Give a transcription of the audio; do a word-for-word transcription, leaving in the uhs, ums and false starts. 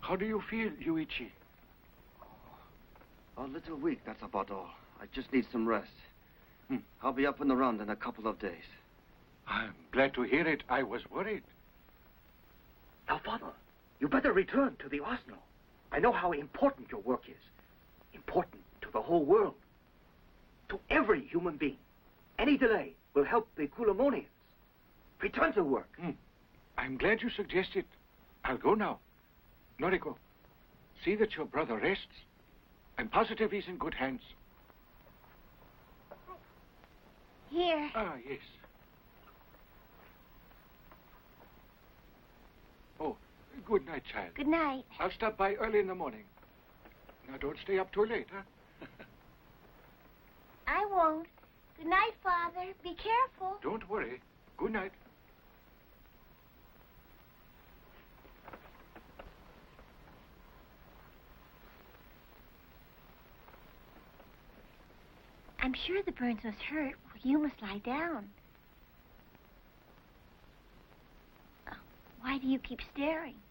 How do you feel, Yuichi? A little weak, that's about all. I just need some rest. Hmm. I'll be up and around in a couple of days. I'm glad to hear it. I was worried. Now, Father, you better return to the arsenal. I know how important your work is. Important to the whole world. To every human being. Any delay will help the Kulamonians. Return to work. Hmm. I'm glad you suggested. I'll go now. Noriko, see that your brother rests. I'm positive he's in good hands. Here. Ah, yes. Oh, good night, child. Good night. I'll stop by early in the morning. Now, don't stay up too late, huh? I won't. Good night, Father. Be careful. Don't worry. Good night. I'm sure the burns must hurt. Well, you must lie down. Oh, why do you keep staring?